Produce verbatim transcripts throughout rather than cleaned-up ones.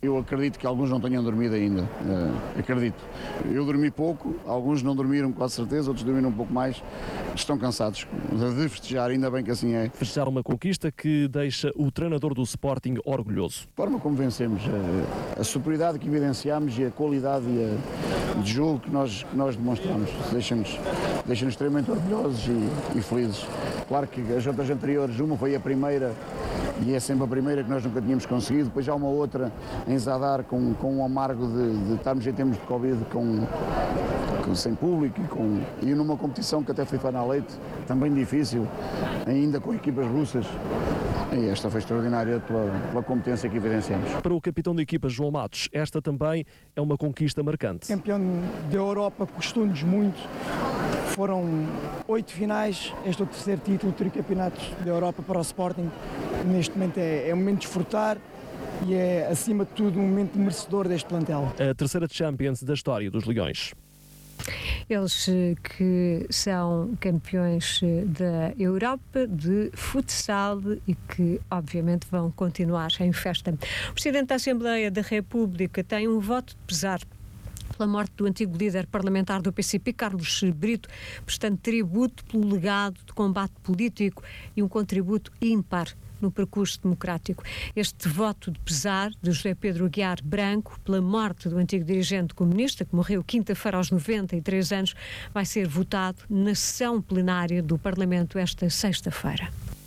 Eu acredito que alguns não tenham dormido ainda, uh, acredito. Eu dormi pouco, alguns não dormiram com certeza, outros dormiram um pouco mais, estão cansados de festejar, ainda bem que assim é. Festejar uma conquista que deixa o treinador do Sporting orgulhoso. A forma como vencemos, a, a superioridade que evidenciamos e a qualidade e a, de jogo que nós, que nós demonstramos, deixa-nos deixa extremamente orgulhosos e, e felizes. Claro que as outras anteriores, uma foi a primeira, e é sempre a primeira que nós nunca tínhamos conseguido, depois há uma outra em Zadar com, com um amargo de, de estarmos em termos de Covid com, com, sem público e, com, e numa competição que até foi na Leite, também difícil, ainda com equipas russas. E esta foi extraordinária pela, pela competência que evidenciamos. Para o capitão da equipa, João Matos, esta também é uma conquista marcante. Campeão da Europa custou-nos muito. Foram oito finais, este é o terceiro título, tricampeonatos da Europa para o Sporting. Neste momento é, é um momento de desfrutar e é, acima de tudo, um momento merecedor deste plantel. A terceira Champions da história dos Leões. Eles que são campeões da Europa de futsal e que, obviamente, vão continuar em festa. O Presidente da Assembleia da República tem um voto de pesar pela morte do antigo líder parlamentar do P C P, Carlos Brito, prestando tributo pelo legado de combate político e um contributo ímpar no percurso democrático. Este voto de pesar de José Pedro Aguiar Branco pela morte do antigo dirigente comunista, que morreu quinta-feira aos noventa e três anos, vai ser votado na sessão plenária do Parlamento esta sexta-feira.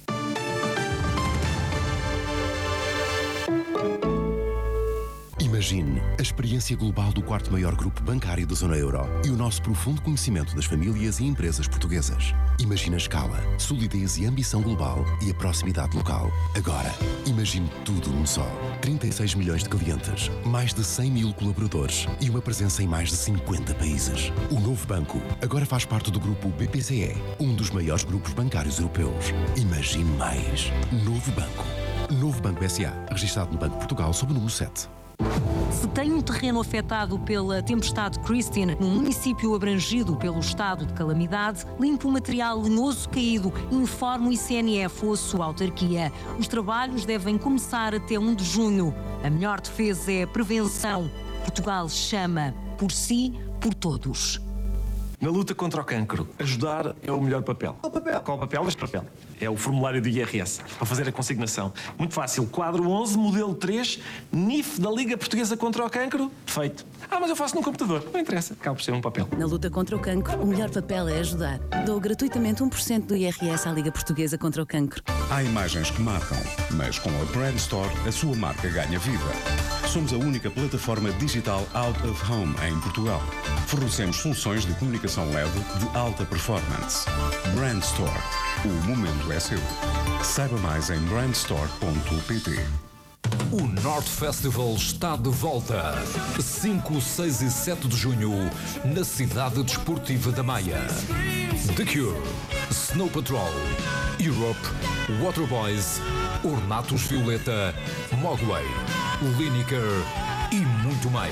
Imagine a experiência global do quarto maior grupo bancário da zona euro e o nosso profundo conhecimento das famílias e empresas portuguesas. Imagine a escala, solidez e ambição global e a proximidade local. Agora, imagine tudo num só. trinta e seis milhões de clientes, mais de cem mil colaboradores e uma presença em mais de cinquenta países. O novo banco agora faz parte do grupo B P C E, um dos maiores grupos bancários europeus. Imagine mais. Novo banco. Novo Banco S A, registado no Banco de Portugal sob o número sete. Se tem um terreno afetado pela tempestade Christine, num município abrangido pelo estado de calamidade, limpe o material lenhoso caído, informe o I C N F ou a sua autarquia. Os trabalhos devem começar até um de junho. A melhor defesa é a prevenção. Portugal chama por si, por todos. Na luta contra o cancro, ajudar é o melhor papel. Qual papel? Qual papel? Este papel. É o formulário do I R S, para fazer a consignação. Muito fácil. Quadro onze, modelo três, N I F da Liga Portuguesa contra o Cancro. Feito. Ah, mas eu faço no computador. Não interessa. Acaba por ser um papel. Na luta contra o cancro, o melhor papel é ajudar. Dou gratuitamente um por cento do I R S à Liga Portuguesa contra o Cancro. Há imagens que marcam, mas com a Brand Store, a sua marca ganha vida. Somos a única plataforma digital out of home em Portugal. Fornecemos soluções de comunicação L E D de alta performance. Brand Store. O momento é seu. Saiba mais em brandstore ponto pt. O North Festival está de volta. cinco, seis e sete de junho, na cidade desportiva da Maia. The Cure, Snow Patrol, Europe, Waterboys, Ornatos Violeta, Mogwai, Lineker e muito mais.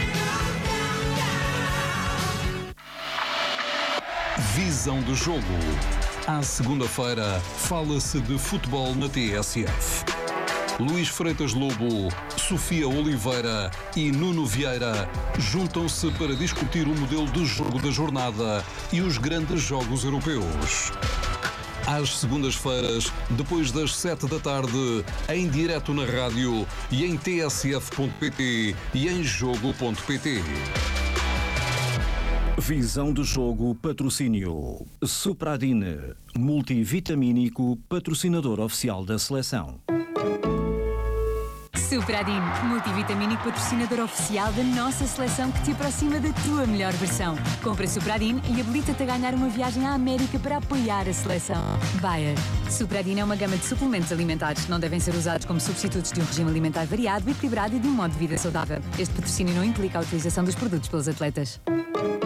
Visão do jogo. À segunda-feira, fala-se de futebol na T S F. Luís Freitas Lobo, Sofia Oliveira e Nuno Vieira juntam-se para discutir o modelo de jogo da jornada e os grandes jogos europeus. Às segundas-feiras, depois das sete da tarde, em direto na rádio e em t s f ponto p t e em jogo ponto p t. Visão do jogo, patrocínio Supradine, multivitamínico, patrocinador oficial da seleção. Supradine, multivitamínico patrocinador oficial da nossa seleção que te aproxima da tua melhor versão. Compra Supradine e habilita-te a ganhar uma viagem à América para apoiar a seleção. Bayer. Supradine é uma gama de suplementos alimentares. Não devem ser usados como substitutos de um regime alimentar variado, equilibrado e de um modo de vida saudável. Este patrocínio não implica a utilização dos produtos pelos atletas.